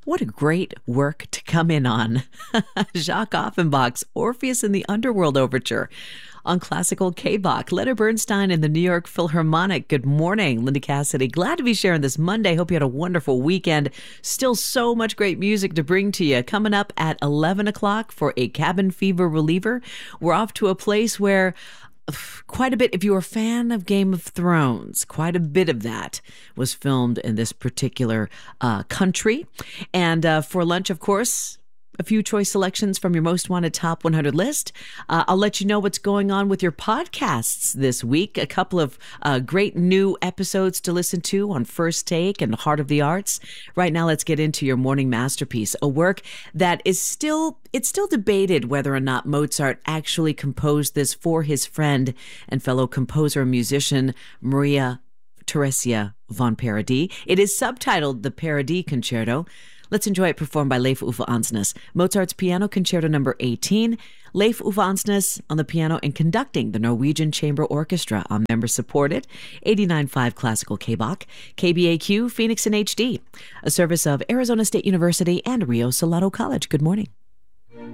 What a great work to come in on. Jacques Offenbach's Orpheus in the Underworld Overture on classical K-Bach. Leonard Bernstein and the New York Philharmonic. Good morning, Linda Cassidy. Glad to be sharing this Monday. Hope you had a wonderful weekend. Still so much great music to bring to you. Coming up at 11 o'clock for a cabin fever reliever. We're off to a place where quite a bit, if you're a fan of Game of Thrones, quite a bit of that was filmed in this particular country. And for lunch, of course, a few choice selections from your most wanted top 100 list. I'll let you know what's going on with your podcasts this week. A couple of great new episodes to listen to on First Take and Heart of the Arts. Right now, let's get into your morning masterpiece, a work that is still debated whether or not Mozart actually composed this for his friend and fellow composer and musician, Maria Theresia von Paradis. It is subtitled the Paradis Concerto. Let's enjoy it performed by Leif Ove Ansnes. Mozart's Piano Concerto number 18. Leif Ove Ansnes on the piano and conducting the Norwegian Chamber Orchestra on member-supported 89.5 Classical K-Bach, KBAQ, Phoenix in HD, a service of Arizona State University and Rio Salado College. Good morning.